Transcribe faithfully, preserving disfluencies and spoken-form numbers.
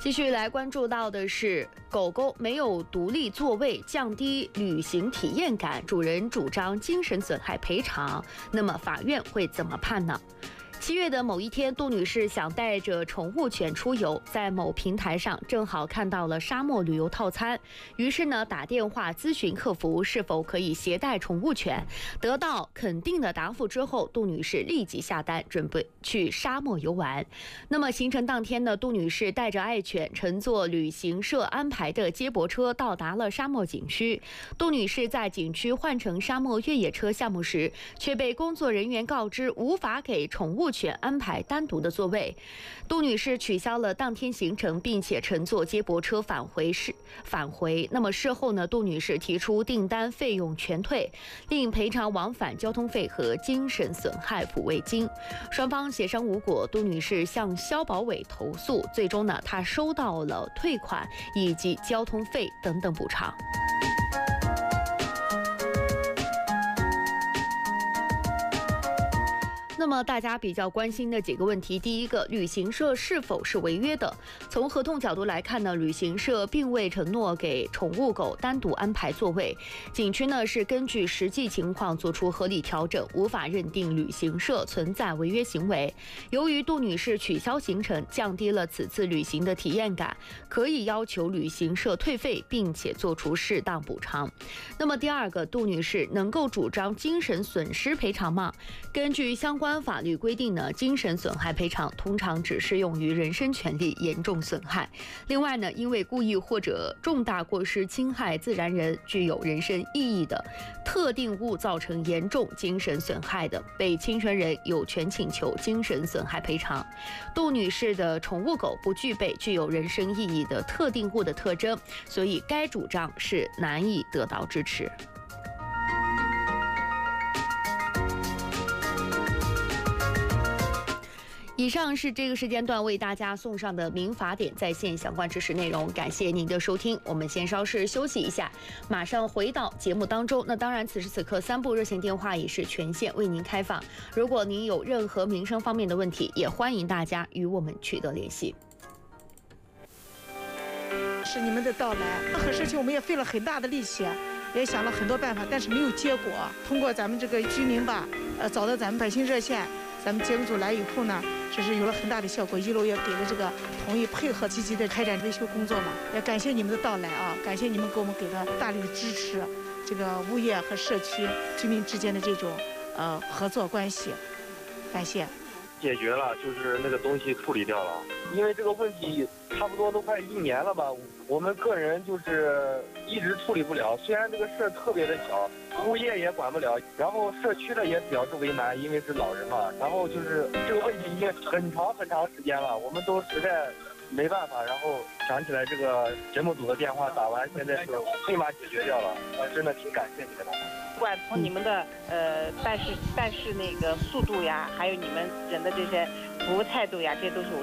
继续来关注到的是，狗狗没有独立座位，降低旅行体验感，主人主张精神损害赔偿，那么法院会怎么判呢？七月的某一天，杜女士想带着宠物犬出游，在某平台上正好看到了沙漠旅游套餐，于是呢打电话咨询客服是否可以携带宠物犬，得到肯定的答复之后，杜女士立即下单，准备去沙漠游玩。那么行程当天呢，杜女士带着爱犬乘坐旅行社安排的接驳车到达了沙漠景区。杜女士在景区换乘沙漠越野车项目时，却被工作人员告知无法给宠物犬安排单独的座位。杜女士取消了当天行程，并且乘坐接驳车返回市返回。那么事后呢，杜女士提出订单费用全退，另赔偿往返交通费和精神损害抚慰金。双方协商无果，杜女士向消保委投诉，最终呢，她收到了退款以及交通费等等补偿。那么大家比较关心的几个问题，第一个，旅行社是否是违约的？从合同角度来看呢，旅行社并未承诺给宠物狗单独安排座位，景区呢是根据实际情况做出合理调整，无法认定旅行社存在违约行为。由于杜女士取消行程，降低了此次旅行的体验感，可以要求旅行社退费，并且做出适当补偿。那么第二个，杜女士能够主张精神损失赔偿吗？根据相关法律规定呢，精神损害赔偿通常只适用于人身权利严重损害。另外呢，因为故意或者重大过失侵害自然人具有人身意义的特定物造成严重精神损害的，被侵权人有权请求精神损害赔偿。杜女士的宠物狗不具备具有人身意义的特定物的特征，所以该主张是难以得到支持。以上是这个时间段为大家送上的民法典在线相关知识内容，感谢您的收听。我们先稍事休息一下，马上回到节目当中。那当然，此时此刻三部热线电话也是全线为您开放。如果您有任何民生方面的问题，也欢迎大家与我们取得联系。 是你们的到来，很事情我们也费了很大的力气，也想了很多办法，但是没有结果。通过咱们这个居民吧，呃，找到咱们百姓热线。咱们节目组来以后呢，这是有了很大的效果，一楼也给了这个同意配合积极的开展维修工作嘛。也感谢你们的到来啊，感谢你们给我们给了大力的支持，这个物业和社区居民之间的这种呃合作关系，感谢。 解决了，就是那个东西处理掉了，因为这个问题差不多都快一年了吧，我们个人就是一直处理不了。虽然这个事儿特别的小，物业也管不了，然后社区的也表示为难，因为是老人嘛。然后就是这个问题已经很长很长时间了，我们都实在没办法。然后想起来这个节目组的电话打完，现在是立马解决掉了，真的挺感谢你们的。 不管从你们的呃办事办事那个速度呀，还有你们人的这些服务态度呀，这些都是我